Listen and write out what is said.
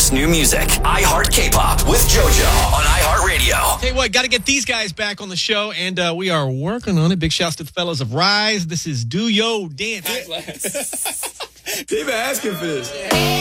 best new music. iHeart K-Pop with JoJo on iHeartRadio. Hey, what? Got to get these guys back on the show, and we are working on it. Big shouts to the fellas of Rise. This is Do Yo Dance. They've been asking for this.